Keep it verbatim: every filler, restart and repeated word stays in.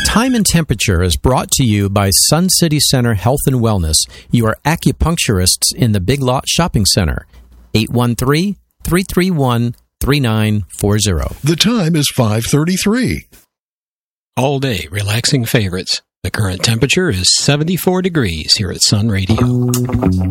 Time and Temperature is brought to you by Sun City Center Health and Wellness, your acupuncturists in the Big Lot Shopping Center. eight one three, three three one, three nine four zero. The time is five thirty-three. All day, relaxing favorites. The current temperature is seventy-four degrees here at Sun Radio.